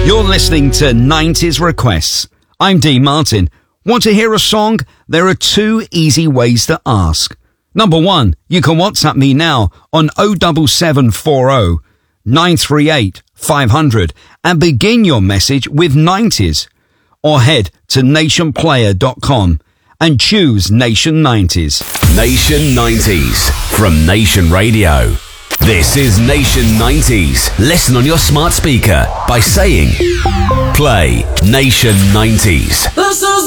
You're listening to 90s Requests. I'm Dean Martin. Want to hear a song? There are two easy ways to ask. Number one, you can WhatsApp me now on 07740 938 500 and begin your message with 90s. Or head to nationplayer.com and choose Nation 90s. Nation 90s from Nation Radio. This is Nation 90s. Listen on your smart speaker by saying, play Nation 90s. This is